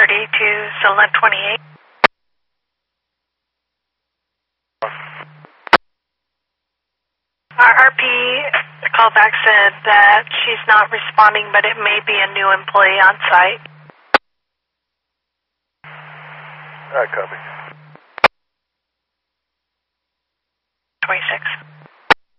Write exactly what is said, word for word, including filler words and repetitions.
thirty to Solent twenty-eight. Our R P callback said that she's not responding, but it may be a new employee on site. All right, copy.